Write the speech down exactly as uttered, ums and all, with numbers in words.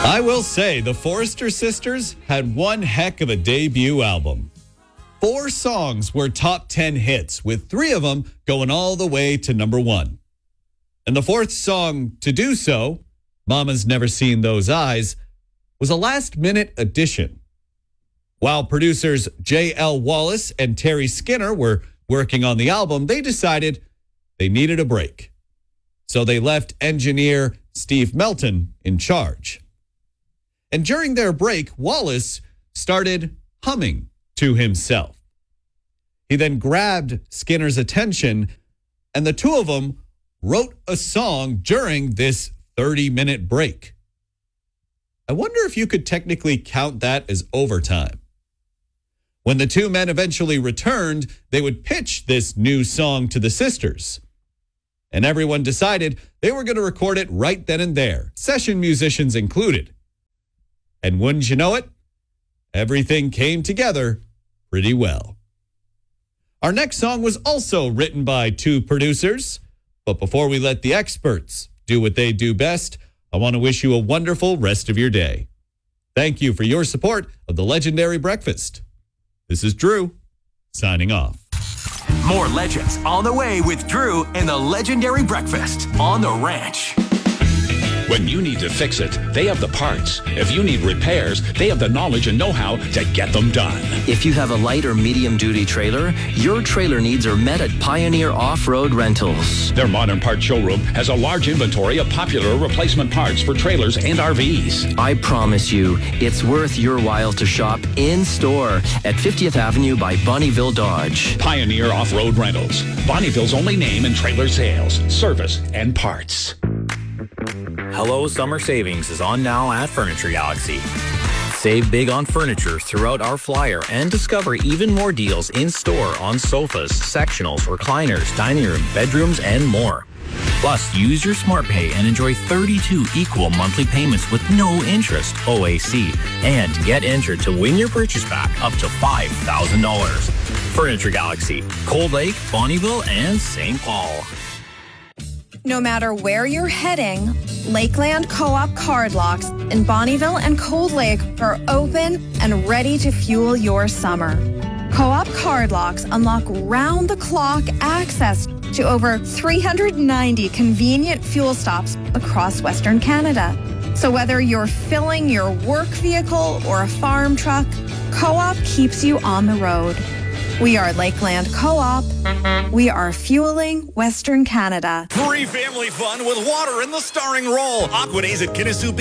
I will say the Forrester Sisters had one heck of a debut album. Four songs were top ten hits, with three of them going all the way to number one. And the fourth song to do so, Mama's Never Seen Those Eyes, was a last-minute addition. While producers J L Wallace and Terry Skinner were working on the album, they decided they needed a break. So they left engineer Steve Melton in charge. And during their break, Wallace started humming to himself. He then grabbed Skinner's attention, and the two of them wrote a song during this thirty-minute break. I wonder if you could technically count that as overtime. When the two men eventually returned, they would pitch this new song to the sisters. And everyone decided they were going to record it right then and there, session musicians included. And wouldn't you know it, everything came together pretty well. Our next song was also written by two producers. But before we let the experts do what they do best, I want to wish you a wonderful rest of your day. Thank you for your support of the Legendary Breakfast. This is Drew, signing off. More legends on the way with Drew and the Legendary Breakfast on the Ranch. When you need to fix it, they have the parts. If you need repairs, they have the knowledge and know-how to get them done. If you have a light or medium-duty trailer, your trailer needs are met at Pioneer Off-Road Rentals. Their modern parts showroom has a large inventory of popular replacement parts for trailers and R Vs. I promise you, it's worth your while to shop in-store at fiftieth Avenue by Bonnyville Dodge. Pioneer Off-Road Rentals. Bonnyville's only name in trailer sales, service, and parts. Hello Summer Savings is on now at Furniture Galaxy. Save big on furniture throughout our flyer and discover even more deals in-store on sofas, sectionals, recliners, dining room, bedrooms, and more. Plus, use your SmartPay and enjoy thirty-two equal monthly payments with no interest, O A C, and get entered to win your purchase back up to five thousand dollars. Furniture Galaxy, Cold Lake, Bonnyville, and Saint Paul. No matter where you're heading, Lakeland Co-op Card Locks in Bonnyville and Cold Lake are open and ready to fuel your summer. Co-op Card Locks unlock round-the-clock access to over three hundred ninety convenient fuel stops across Western Canada. So whether you're filling your work vehicle or a farm truck, Co-op keeps you on the road. We are Lakeland Co-op. We are fueling Western Canada. Free family fun with water in the starring role. Aqua Days at Kinnison Beach.